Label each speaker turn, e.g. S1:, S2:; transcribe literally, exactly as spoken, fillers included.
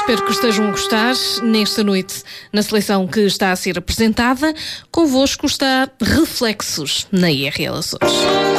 S1: Espero que estejam a gostar. Nesta noite, na seleção que está a ser apresentada, convosco está Reflexos na I R L Açores.